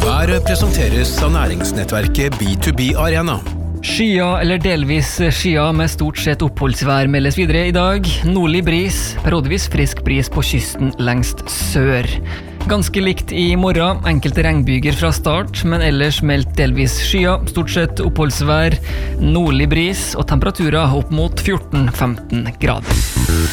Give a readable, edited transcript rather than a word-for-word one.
Været presenteres av næringsnettverket B2B Arena. Skyer eller delvis skyer med stort sett oppholdsvær meldes videre i dag. Nordlig bris, periodevis frisk bris på kysten lengst sør. Ganske likt i morgen, enkelte regnbyger fra start, men ellers meldt delvis skyer, stort sett oppholdsvær, nordlig bris og temperaturer opp mot 14-15 grader.